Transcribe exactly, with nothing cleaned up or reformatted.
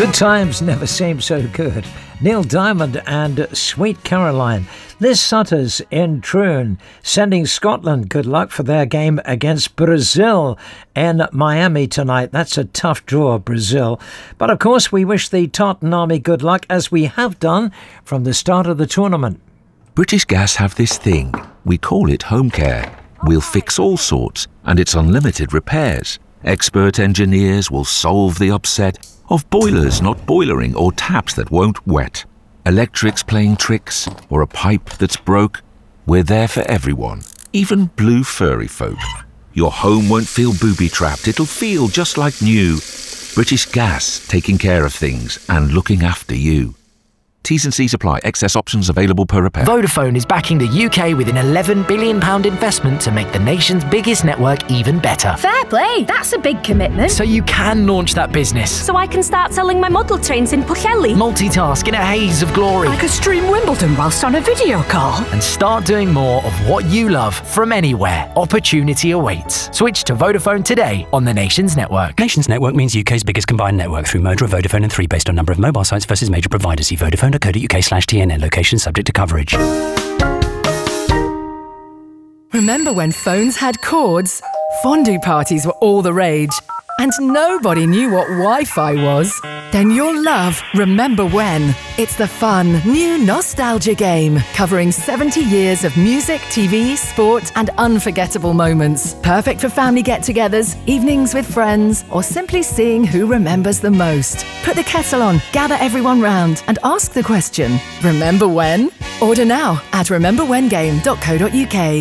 Good times never seem so good. Neil Diamond and Sweet Caroline. Liz Sutters in Troon, sending Scotland good luck for their game against Brazil in Miami tonight. That's a tough draw, Brazil. But of course, we wish the Tartan Army good luck, as we have done from the start of the tournament. British Gas have this thing. We call it home care. We'll fix all sorts, and it's unlimited repairs. Expert engineers will solve the upset of boilers not boilering or taps that won't wet. Electrics playing tricks or a pipe that's broke. We're there for everyone, even blue furry folk. Your home won't feel booby-trapped, it'll feel just like new. British Gas, taking care of things and looking after you. T's and C's apply. Excess options available per repair. Vodafone is backing the U K with an eleven billion pounds investment to make the nation's biggest network even better. Fair play, that's a big commitment. So you can launch that business. So I can start selling my model trains in Pwllheli. Multitask in a haze of glory. I could stream Wimbledon whilst on a video call. And start doing more of what you love from anywhere. Opportunity awaits. Switch to Vodafone today on the Nations Network. Nations Network means U K's biggest combined network through merger of Vodafone and three based on number of mobile sites versus major providers. See Vodafone dot co dot uk slash T N N. Location subject to coverage. Remember when phones had cords? Fondue parties were all the rage. And nobody knew what Wi-Fi was. Then you'll love Remember When. It's the fun, new nostalgia game covering seventy years of music, T V, sport and unforgettable moments. Perfect for family get-togethers, evenings with friends, or simply seeing who remembers the most. Put the kettle on, gather everyone round and ask the question, remember when? Order now at remember when game dot co dot uk.